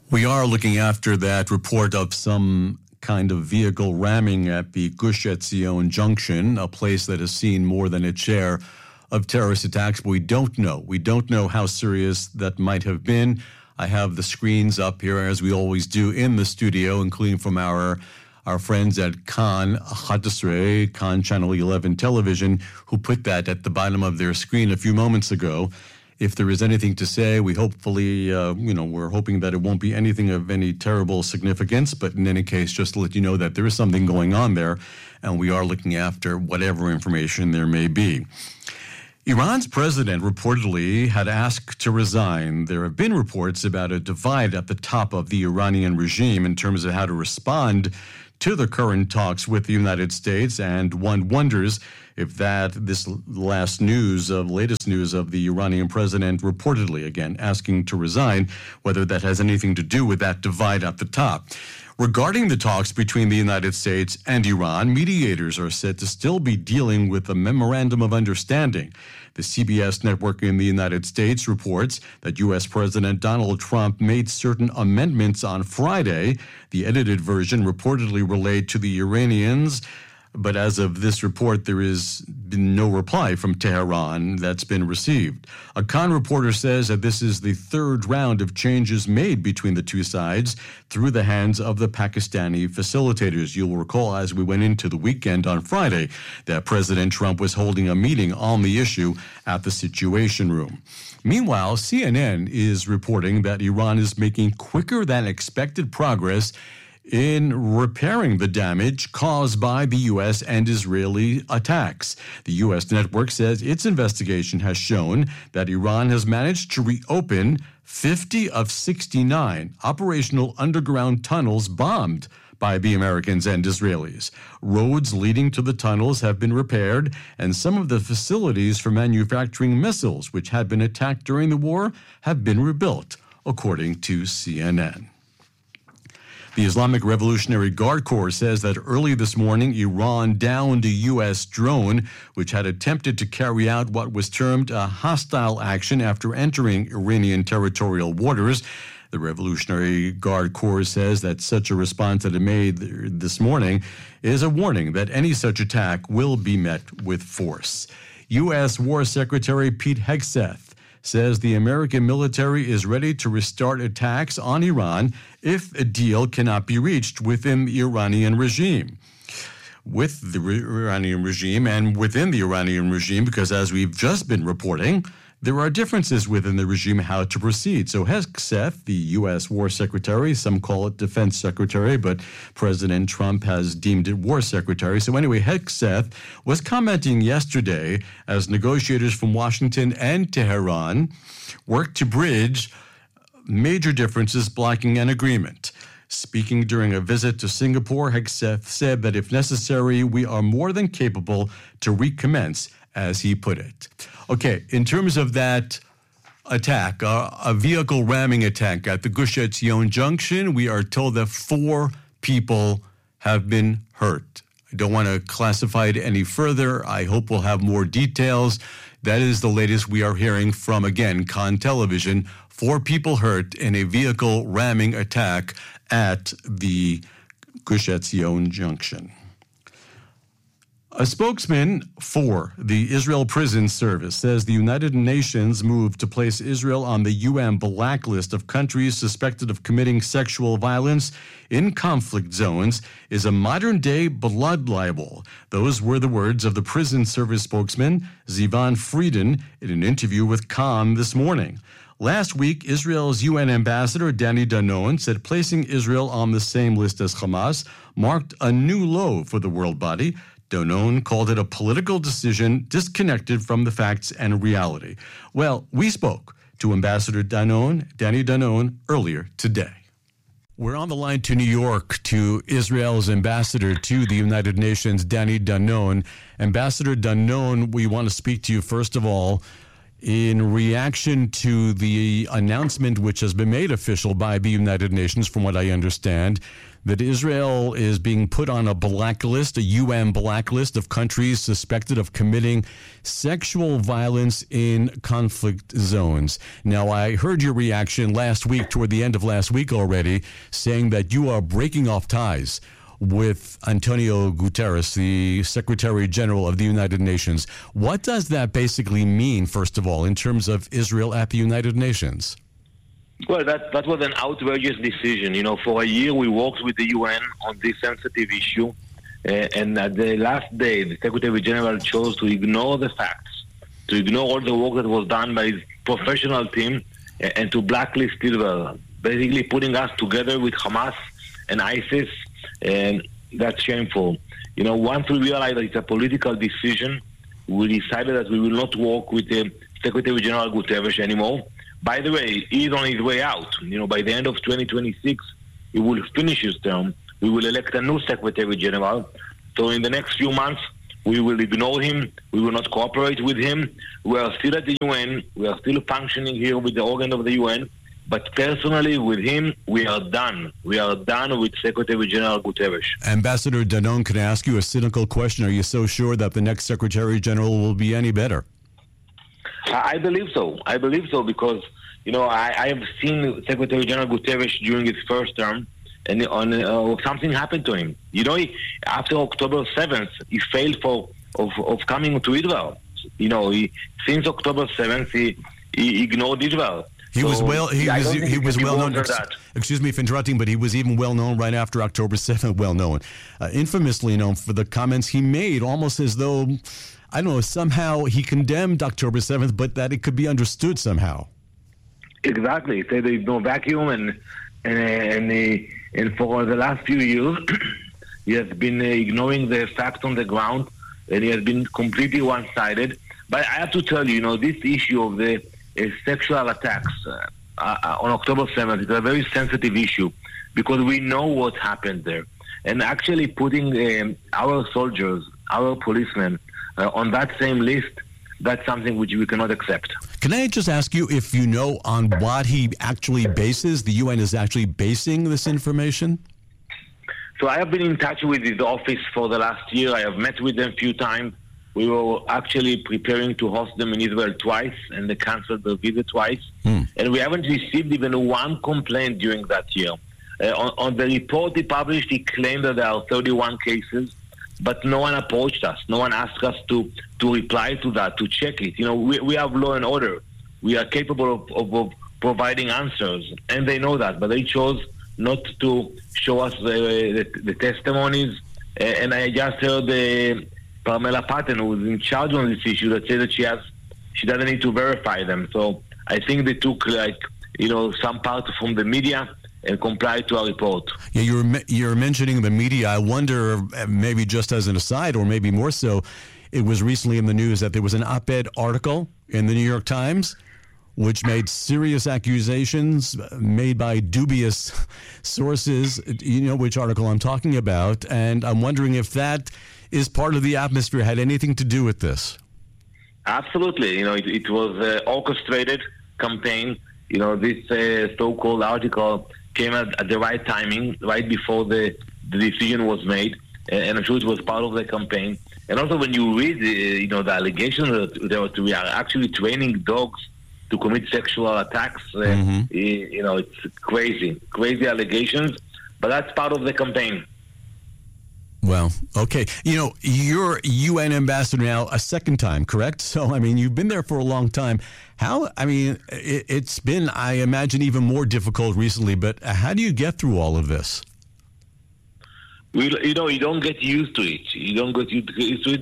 We are looking after that report of some kind of vehicle ramming at the Gush Etzion Junction, a place that has seen more than its share of terrorist attacks, but we don't know. We don't know how serious that might have been. I have the screens up here, as we always do, in the studio, including from our friends at Kan 11, Kan Channel 11 Television, who put that at the bottom of their screen a few moments ago. If there is anything to say, we're hoping that it won't be anything of any terrible significance, but in any case, just to let you know that there is something going on there, and we are looking after whatever information there may be. Iran's president reportedly had asked to resign. There have been reports about a divide at the top of the Iranian regime in terms of how to respond to the current talks with the United States, and one wonders if this latest news of the Iranian president reportedly, again, asking to resign, whether that has anything to do with that divide at the top. Regarding the talks between the United States and Iran, mediators are said to still be dealing with a memorandum of understanding. The CBS network in the United States reports that U.S. President Donald Trump made certain amendments on Friday. The edited version reportedly relayed to the Iranians, but as of this report, there has been no reply from Tehran that's been received. A Kan reporter says that this is the third round of changes made between the two sides through the hands of the Pakistani facilitators. You'll recall, as we went into the weekend on Friday, that President Trump was holding a meeting on the issue at the Situation Room. Meanwhile, CNN is reporting that Iran is making quicker than expected progress in repairing the damage caused by the U.S. and Israeli attacks. The U.S. network says its investigation has shown that Iran has managed to reopen 50 of 69 operational underground tunnels bombed by the Americans and Israelis. Roads leading to the tunnels have been repaired, and some of the facilities for manufacturing missiles, which had been attacked during the war, have been rebuilt, according to CNN. The Islamic Revolutionary Guard Corps says that early this morning, Iran downed a U.S. drone which had attempted to carry out what was termed a hostile action after entering Iranian territorial waters. The Revolutionary Guard Corps says that such a response that it made this morning is a warning that any such attack will be met with force. U.S. War Secretary Pete Hegseth says the American military is ready to restart attacks on Iran if a deal cannot be reached within the Iranian regime. With the Iranian regime and within the Iranian regime, because as we've just been reporting, there are differences within the regime how to proceed. So Hegseth, the U.S. War Secretary, some call it Defense Secretary, but President Trump has deemed it War Secretary. So anyway, Hegseth was commenting yesterday as negotiators from Washington and Tehran worked to bridge major differences blocking an agreement. Speaking during a visit to Singapore, Hegseth said that if necessary, we are more than capable to recommence, as he put it. Okay, in terms of that attack, a vehicle ramming attack at the Gush Etzion Junction, we are told that 4 people have been hurt. I don't want to classify it any further. I hope we'll have more details. That is the latest we are hearing from, again, Kan Television. 4 people hurt in a vehicle ramming attack at the Gush Etzion Junction. A spokesman for the Israel Prison Service says the United Nations move to place Israel on the UN blacklist of countries suspected of committing sexual violence in conflict zones is a modern-day blood libel. Those were the words of the Prison Service spokesman, Zivan Frieden, in an interview with Kan this morning. Last week, Israel's UN ambassador, Danny Danon, said placing Israel on the same list as Hamas marked a new low for the world body. Danon called it a political decision disconnected from the facts and reality. Well, we spoke to Ambassador Danny Danon, earlier today. We're on the line to New York to Israel's ambassador to the United Nations, Danny Danon. Ambassador Danon, we want to speak to you first of all in reaction to the announcement which has been made official by the United Nations, from what I understand, that Israel is being put on a blacklist, a UN blacklist of countries suspected of committing sexual violence in conflict zones. Now, I heard your reaction last week, toward the end of last week already, saying that you are breaking off ties with Antonio Guterres, the Secretary General of the United Nations. What does that basically mean, first of all, in terms of Israel at the United Nations? Well, that was an outrageous decision. You know, for a year we worked with the UN on this sensitive issue, and at the last day, the Secretary General chose to ignore the facts, to ignore all the work that was done by his professional team, and to blacklist Israel, basically putting us together with Hamas and ISIS, and that's shameful. You know, once we realized that it's a political decision, we decided that we will not work with the Secretary General Guterres anymore. By the way, he's on his way out. You know, by the end of 2026, he will finish his term. We will elect a new Secretary General. So in the next few months, we will ignore him. We will not cooperate with him. We are still at the UN. We are still functioning here with the organ of the UN. But personally, with him, we are done. We are done with Secretary General Guterres. Ambassador Danon, can I ask you a cynical question? Are you so sure that the next Secretary General will be any better? I believe so. I believe so because, you know, I have seen Secretary General Guterres during his first term, and something happened to him. You know, after October 7th, he failed of coming to Israel. You know, since October 7th, he ignored Israel. He was well known. Excuse me for interrupting, but he was even well known right after October 7th. Well known, infamously known for the comments he made, almost as though, I don't know, somehow he condemned October 7th, but that it could be understood somehow. Exactly. He said there's no vacuum, and for the last few years, he has been ignoring the facts on the ground, and he has been completely one-sided. But I have to tell you, you know, this issue of the sexual attacks on October 7th is a very sensitive issue because we know what happened there. And actually putting our soldiers, our policemen, on that same list, that's something which we cannot accept. Can I just ask you if you know on what he actually bases, the UN is actually basing this information? So I have been in touch with his office for the last year. I have met with them a few times. We were actually preparing to host them in Israel twice, and they canceled the visit twice. And we haven't received even one complaint during that year. On the report he published, he claimed that there are 31 cases, but no one approached us. No one asked us to reply to that, to check it. You know, we have law and order. We are capable of providing answers, and they know that, but they chose not to show us the testimonies. And I just heard Pamela Patton, who was in charge on this issue, that said that she doesn't need to verify them. So I think they took some part from the media and complied to our report. Yeah, you're mentioning the media. I wonder, maybe just as an aside, or maybe more so, it was recently in the news that there was an op-ed article in the New York Times which made serious accusations made by dubious sources. You know which article I'm talking about, and I'm wondering if that is part of the atmosphere, had anything to do with this. Absolutely. You know, it was an orchestrated campaign. You know, this so-called article came at the right timing, right before the decision was made, and I'm sure it was part of the campaign. And also when you read, the allegations that we are actually training dogs to commit sexual attacks, it's crazy allegations, but that's part of the campaign. Well, okay. You know, you're UN ambassador now a second time, correct? So, I mean, you've been there for a long time. It's been, I imagine, even more difficult recently, but how do you get through all of this? You don't get used to it. You don't get used to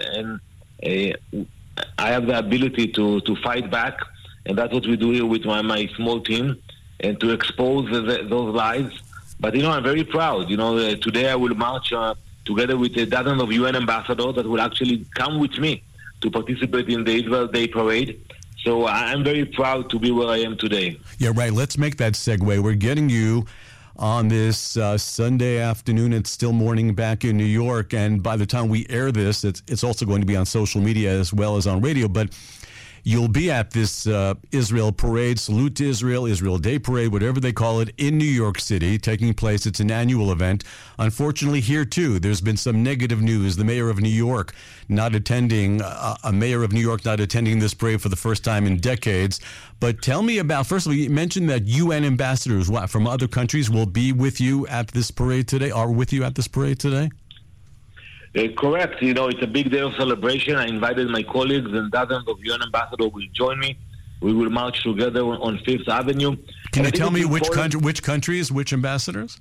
it. I have the ability to fight back, and that's what we do here with my small team, and to expose those lies. But, I'm very proud. Today I will march together with a dozen of UN ambassadors that will actually come with me to participate in the Israel Day Parade. So I'm very proud to be where I am today. Yeah, right. Let's make that segue. We're getting you on this Sunday afternoon. It's still morning back in New York. And by the time we air this, it's also going to be on social media as well as on radio. But You'll be at this Israel Parade, Salute to Israel, Israel Day Parade, whatever they call it, in New York City, taking place. It's an annual event. Unfortunately, here, too, there's been some negative news. The mayor of New York not attending, a mayor of New York not attending this parade for the first time in decades. But tell me about, first of all, you mentioned that UN ambassadors from other countries will be with you at this parade today, are with you at this parade today? Correct. It's a big day of celebration. I invited my colleagues and dozens of UN ambassadors will join me. We will march together on Fifth Avenue. Can you tell me which countries, which ambassadors?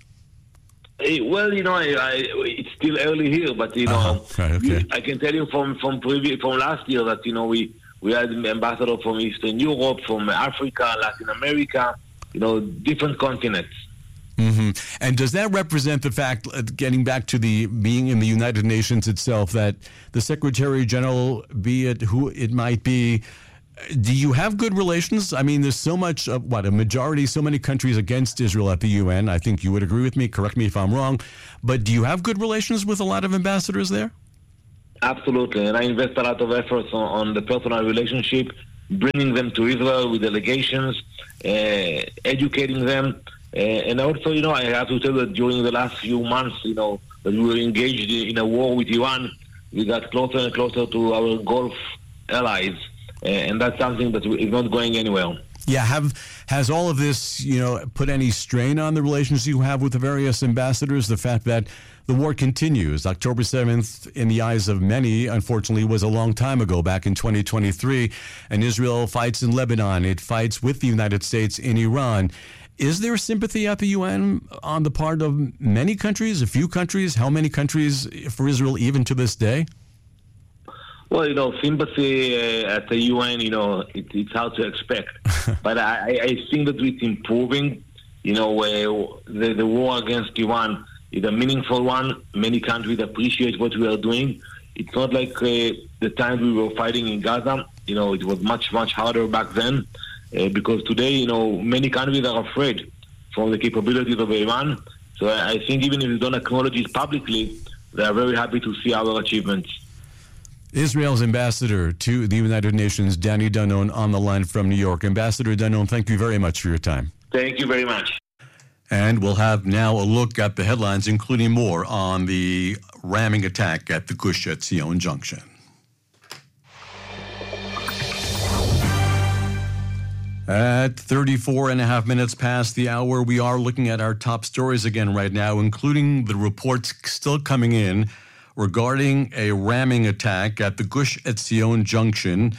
It's still early here, but right, okay. I can tell you from last year that we had ambassadors from Eastern Europe, from Africa, Latin America, different continents. Mm-hmm. And does that represent the fact, getting back to the being in the United Nations itself, that the Secretary General, be it who it might be, do you have good relations? I mean, there's so much, so many countries against Israel at the UN. I think you would agree with me. Correct me if I'm wrong. But do you have good relations with a lot of ambassadors there? Absolutely. And I invest a lot of efforts on the personal relationship, bringing them to Israel with delegations, educating them. And also, I have to tell you that during the last few months, that we were engaged in a war with Iran, we got closer and closer to our Gulf allies, and that's something that is not going anywhere. Yeah, has all of this, put any strain on the relations you have with the various ambassadors? The fact that the war continues. October 7th, in the eyes of many, unfortunately, was a long time ago, back in 2023, and Israel fights in Lebanon. It fights with the United States in Iran. Is there sympathy at the UN on the part of many countries, a few countries? How many countries for Israel even to this day? Well, sympathy at the UN, it's hard to expect. But I think that it's improving. The war against Iran is a meaningful one. Many countries appreciate what we are doing. It's not like the time we were fighting in Gaza. It was much, much harder back then. Because today, many countries are afraid from the capabilities of Iran. So I think even if we don't acknowledge it publicly, they are very happy to see our achievements. Israel's ambassador to the United Nations, Danny Danon, on the line from New York. Ambassador Danon, thank you very much for your time. Thank you very much. And we'll have now a look at the headlines, including more on the ramming attack at the Gush Etzion Junction. At 34 and a half minutes past the hour, we are looking at our top stories again right now, including the reports still coming in regarding a ramming attack at the Gush Etzion Junction.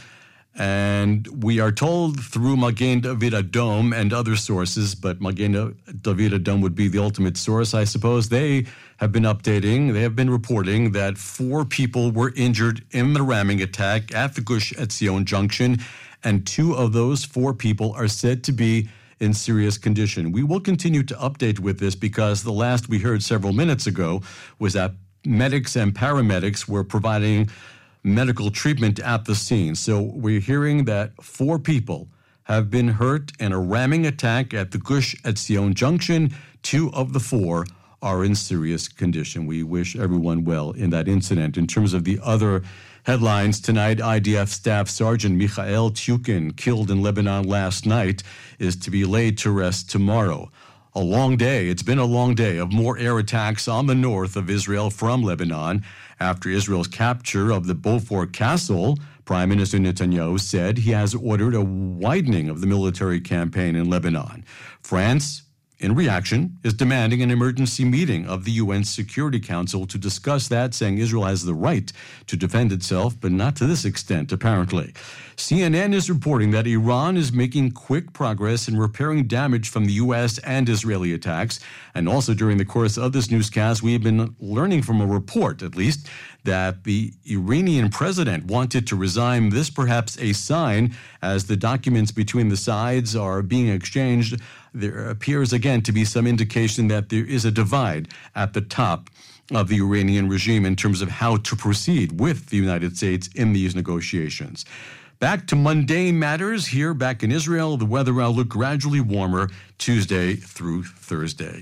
And we are told through Magen David Adom and other sources, but Magen David Adom would be the ultimate source, I suppose. They have been reporting that 4 people were injured in the ramming attack at the Gush Etzion Junction, and 2 of those 4 people are said to be in serious condition. We will continue to update with this because the last we heard several minutes ago was that medics and paramedics were providing medical treatment at the scene. So we're hearing that 4 people have been hurt in a ramming attack at the Gush Etzion Junction. 2 of the 4 are in serious condition. We wish everyone well in that incident. In terms of the other headlines tonight, IDF Staff Sergeant Michael Tyukin, killed in Lebanon last night, is to be laid to rest tomorrow. A long day. It's been a long day of more air attacks on the north of Israel from Lebanon. After Israel's capture of the Beaufort Castle, Prime Minister Netanyahu said he has ordered a widening of the military campaign in Lebanon. France, in reaction, is demanding an emergency meeting of the UN Security Council to discuss that, saying Israel has the right to defend itself, but not to this extent, apparently. CNN is reporting that Iran is making quick progress in repairing damage from the U.S. and Israeli attacks. And also during the course of this newscast, we have been learning from a report, at least, that the Iranian president wanted to resign. This perhaps a sign as the documents between the sides are being exchanged. There appears again to be some indication that there is a divide at the top of the Iranian regime in terms of how to proceed with the United States in these negotiations. Back to mundane matters here back in Israel. The weather will look gradually warmer Tuesday through Thursday.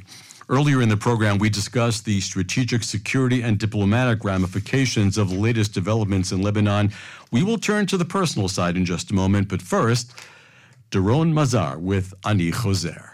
Earlier in the program, we discussed the strategic, security, and diplomatic ramifications of the latest developments in Lebanon. We will turn to the personal side in just a moment, but first, Doron Mazar with Ani Choser.